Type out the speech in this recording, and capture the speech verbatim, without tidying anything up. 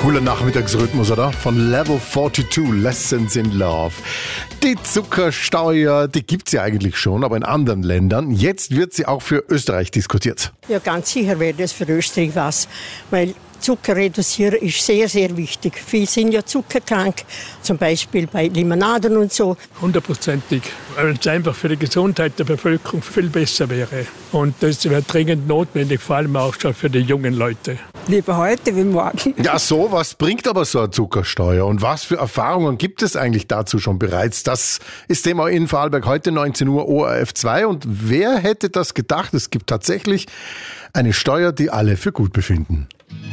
Cooler Nachmittagsrhythmus, oder? Von Level zweiundvierzig, Lessons in Love. Die Zuckersteuer, die gibt's ja eigentlich schon, aber in anderen Ländern. Jetzt wird sie auch für Österreich diskutiert. Ja, ganz sicher wäre das für Österreich was, weil Zucker reduzieren ist sehr, sehr wichtig. Viele sind ja zuckerkrank, zum Beispiel bei Limonaden und so. Hundertprozentig, weil es einfach für die Gesundheit der Bevölkerung viel besser wäre. Und das wäre dringend notwendig, vor allem auch schon für die jungen Leute. Lieber heute wie morgen. Ja, so, was bringt aber so eine Zuckersteuer? Und was für Erfahrungen gibt es eigentlich dazu schon bereits? Das ist Thema in Vorarlberg heute neunzehn Uhr O R F zwei. Und wer hätte das gedacht? Es gibt tatsächlich eine Steuer, die alle für gut befinden.